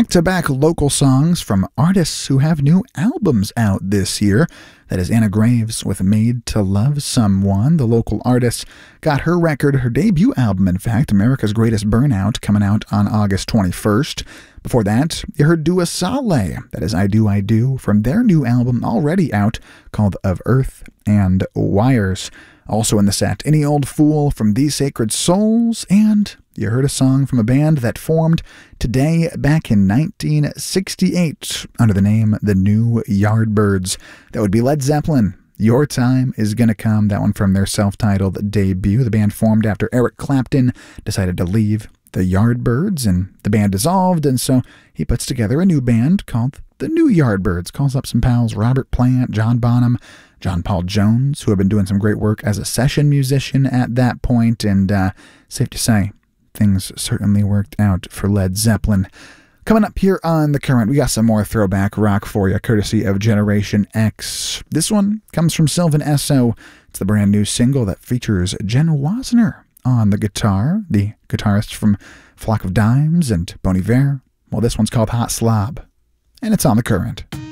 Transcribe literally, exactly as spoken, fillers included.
back-to-back local songs from artists who have new albums out this year. That is Anna Graves with Made to Love Someone. The local artist got her record, her debut album, in fact, America's Greatest Burnout, coming out on August twenty-first. Before that, you heard Dua Saleh, that is I Do, I Do, from their new album already out called Of Earth and Wires. Also in the set, Any Old Fool from These Sacred Souls, and you heard a song from a band that formed today back in nineteen sixty-eight under the name The New Yardbirds. That would be Led Zeppelin. Your Time Is Gonna Come, that one from their self-titled debut. The band formed after Eric Clapton decided to leave the Yardbirds, and the band dissolved, and so he puts together a new band called The New Yardbirds. Calls up some pals, Robert Plant, John Bonham, John Paul Jones, who have been doing some great work as a session musician at that point, and uh, safe to say, things certainly worked out for Led Zeppelin. Coming up here on The Current, we got some more throwback rock for you, courtesy of Generation X. This one comes from Sylvan Esso. It's the brand new single that features Jen Wasner on the guitar, the guitarist from Flock of Dimes and Bon Iver. Well, this one's called Hot Slob, and it's on The Current.